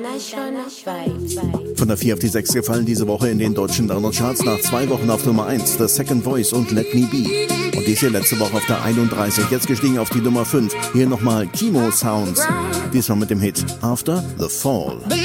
Von der 4 auf die 6 gefallen diese Woche in den deutschen Download-Charts nach 2 Wochen auf Nummer 1, The Second Voice und Let Me Be. Und dies hier letzte Woche auf der 31, jetzt gestiegen auf die Nummer 5. Hier nochmal Kimo Sounds, diesmal mit dem Hit After the Fall.